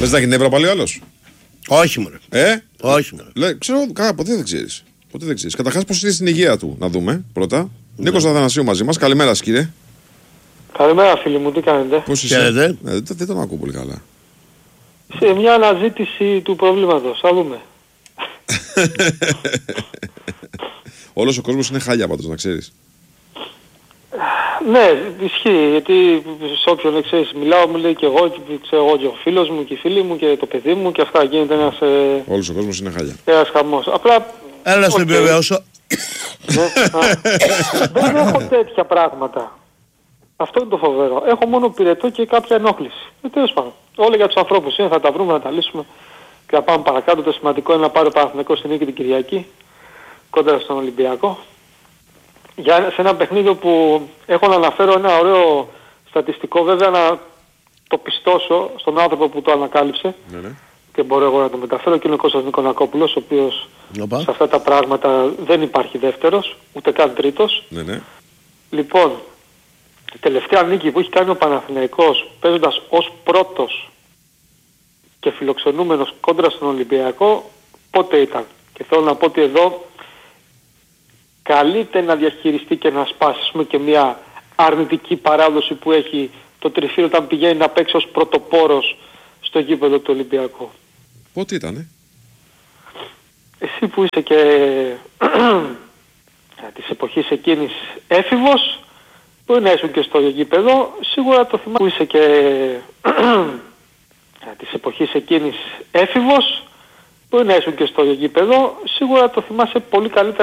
Πες να έχει νεύρα πάλι άλλος. Όχι μωρέ. Όχι μωρέ. Ξέρω, ποτέ δεν ξέρεις. Καταρχάς πώς είναι στην υγεία του, να δούμε πρώτα. Νίκος Αθανασίου μαζί μας. Καλημέρα κύριε. Καλημέρα φίλοι μου, τι κάνετε? Πώς είσαι? Δεν τον ακούω πολύ καλά. Σε μια αναζήτηση του προβλήματος, θα δούμε. Όλος ο κόσμος είναι χάλια πάντως, να ξέρεις. Ναι, ισχύει, γιατί σε όποιον ξέρεις μιλάω, μου λέει και εγώ, και ο φίλος μου και οι φίλοι μου και το παιδί μου και αυτά, γίνεται ένας... Όλος ο κόσμος είναι χάλια. Ένας χαμός. Απλά... Έλα στο επιβεβαιώσω. Δεν έχω τέτοια πράγματα. Αυτό είναι το φοβερό. Έχω μόνο πυρετό και κάποια ενόχληση. Τέλος πάντων. Όλοι για τους ανθρώπους είναι, θα τα βρούμε, να τα λύσουμε και να πάμε παρακάτω. Το σημαντικό είναι να πάρει ο Παναθηναϊκός στην νίκη την Κυριακή κόντρα στον Ολυμπιακό. Σε ένα παιχνίδι που έχω να αναφέρω ένα ωραίο στατιστικό, βέβαια να το πιστώσω στον άνθρωπο που το ανακάλυψε. Ναι. Και μπορώ εγώ να το μεταφέρω, και είναι ο Κώστας Νικονακόπουλος, ο οποίος σε αυτά τα πράγματα δεν υπάρχει δεύτερος, ούτε καν τρίτος. Ναι. Λοιπόν, η τελευταία νίκη που έχει κάνει ο Παναθηναϊκός παίζοντας ως πρώτος και φιλοξενούμενος κόντρα στον Ολυμπιακό, πότε ήταν? Και θέλω να πω ότι εδώ καλείται να διαχειριστεί και να σπάσει και μια αρνητική παράδοση που έχει το Τριφύλλο όταν πηγαίνει να παίξει ως πρωτοπόρος στο γήπεδο του Ολυμπιακού. Πότε ήτανε? Εσύ που είσαι και της εποχής εκείνης έφηβος, που να ήσουν και στο γήπεδο, σίγουρα το θυμάσαι. Που είσαι και της εποχής εκείνης έφηβος, που να ήσουν και στο γήπεδο, σίγουρα το θυμάσαι πολύ καλύτερα